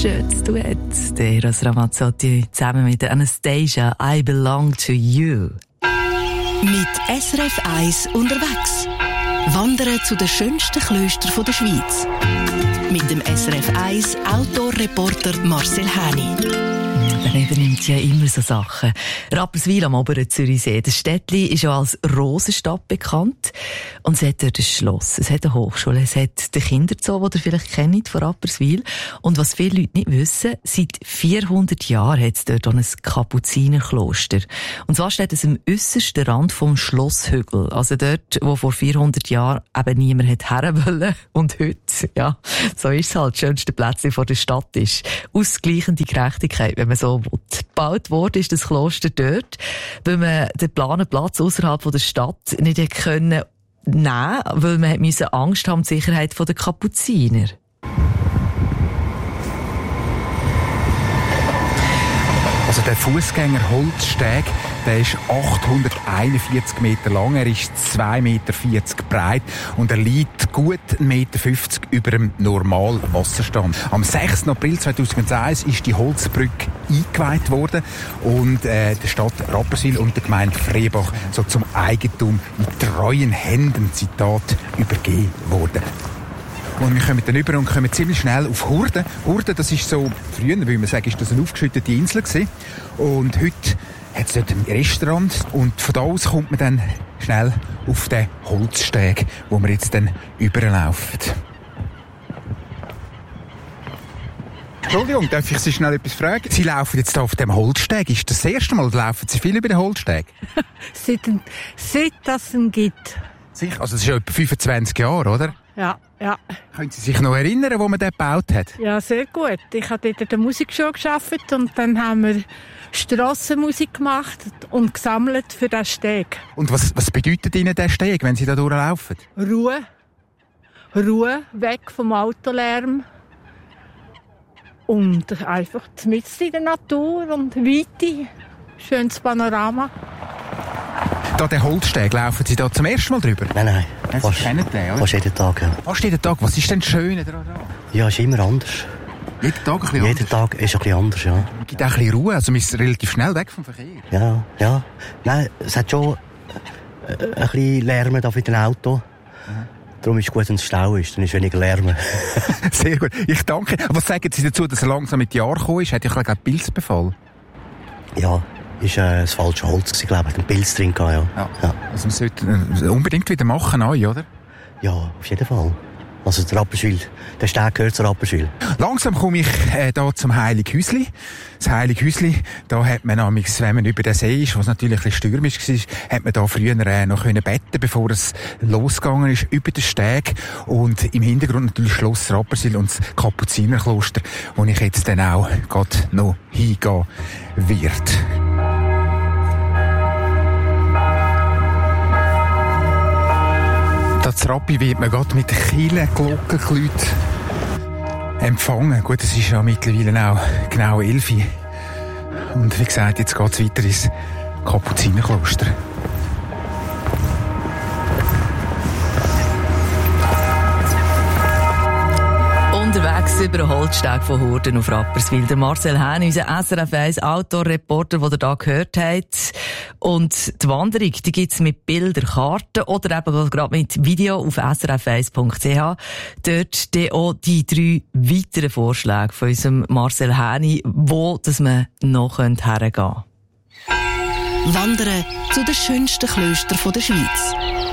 schönes Duett. Der Eros Ramazzotti zusammen mit Anastasia, I Belong to You. Mit SRF 1 unterwegs. Wandern zu den schönsten Klöstern der Schweiz. Mit dem SRF 1 Outdoor-Reporter Marcel Häni. Er übernimmt ja immer so Sachen. Rapperswil am oberen Zürichsee. Das Städtli ist ja als Rosenstadt bekannt. Und es hat dort ein Schloss, es hat eine Hochschule, es hat den Kinderzoo, den ihr vielleicht kennt von Rapperswil. Und was viele Leute nicht wissen, seit 400 Jahren hat es dort auch ein Kapuzinerkloster. Und zwar steht es am äussersten Rand vom Schlosshügel. Also dort, wo vor 400 Jahren eben niemand hat her wollen. Und heute, ja, so ist es halt, das schönste Plätzchen vor der Stadt ist. Ausgleichende Gerechtigkeit, wenn man so will. Gebaut wurde ist das Kloster dort, weil man den geplanten Platz außerhalb der Stadt nicht nehmen konnte, weil man Angst haben um die Sicherheit der Kapuziner. Also der Fußgänger-Holzsteg, der ist 841 Meter lang, er ist 2,40 Meter breit und er liegt gut 1,50 Meter über dem normalen Wasserstand. Am 6. April 2001 ist die Holzbrücke eingeweiht worden und der Stadt Rapperswil und der Gemeinde Freibach so zum Eigentum mit treuen Händen, Zitat, übergeben worden. Und wir kommen dann über und kommen ziemlich schnell auf Hurden. Hurden, das ist so, früher würde man sagen, ist das eine aufgeschüttete Insel gewesen. Und heute hat es dort ein Restaurant. Und von da aus kommt man dann schnell auf den Holzsteg, wo wir jetzt dann überlaufen. Entschuldigung, darf ich Sie schnell etwas fragen? Sie laufen jetzt hier auf dem Holzsteg. Ist das erste Mal, laufen Sie viel über den Holzsteg? Seit es ihn gibt. Sicher? Also das ist ja etwa 25 Jahre, oder? Ja. Können Sie sich noch erinnern, wo man den gebaut hat? Ja, sehr gut. Ich habe dort in der Musikschule gearbeitet und dann haben wir Strassenmusik gemacht und gesammelt für den Steg. Und was bedeutet Ihnen der Steg, wenn Sie da durchlaufen? Ruhe, weg vom Autolärm. Und einfach mitten in der Natur und Weite. Schönes Panorama. Da der Holzsteg, laufen Sie da zum ersten Mal drüber? Nein. Sie kennen den, oder? Fast jeden Tag, ja. Fast jeden Tag? Was ist denn das Schöne daran? Ja, ist immer anders. Jeden Tag ein bisschen anders? Jeden Tag ist ein bisschen anders, ja. Es gibt auch ein bisschen Ruhe, also man ist relativ schnell weg vom Verkehr. Ja. Nein, es hat schon ein bisschen Lärm da für den Auto. Darum ist es gut, wenn es Stau ist, dann ist weniger Lärm. Sehr gut, ich danke. Aber was sagen Sie dazu, dass er langsam mit Jahren gekommen ist? Hat ja einen Pilzbefall? Ja, ist das falsche Holz gewesen, glaube ich. Ein Pilz drin gehabt, ja. Also man sollte unbedingt wieder machen, neu, oder? Ja, auf jeden Fall. Also der Rapperswil, der Steg gehört zu Rapperswil. Langsam komme ich da zum Heilighäusli. Das Heilighäusli, da hat man nämlich, wenn man über den See ist, was natürlich ein bisschen stürmisch war, hat man da früher noch beten, bevor es losgegangen ist, über den Steg. Und im Hintergrund natürlich Schloss Rapperswil und das Kapuzinerkloster, wo ich jetzt dann auch gerade noch hingehen werde. Das Rappi wird man gerade mit Kielen, Glockenklüt empfangen. Gut, es ist ja mittlerweile auch genau 11 Uhr. Und wie gesagt, jetzt geht es weiter ins Kapuzinerkloster. Unterwegs über den Holzsteg von Hurden auf Rapperswil. Der Marcel Häni, unser SRF 1 Outdoor-Reporter, den ihr hier gehört habt. Und die Wanderung, die gibt's mit Bildern, Karten oder eben gerade mit Video auf srf1.ch. Dort dann auch die 3 weiteren Vorschläge von unserem Marcel Häni, wo dass man noch hergehen könnte. Wandern zu den schönsten Klöstern der Schweiz.